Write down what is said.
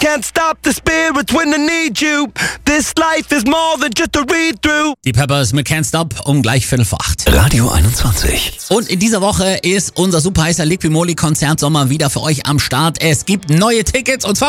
Can't stop the spirit when I need you. This life is more than just a read-through. Die Peppers mit Can't Stop um gleich 7:45. Radio 21. Und in dieser Woche ist unser super heißer Liqui Moly Konzert Sommer wieder für euch am Start. Es gibt neue Tickets und zwar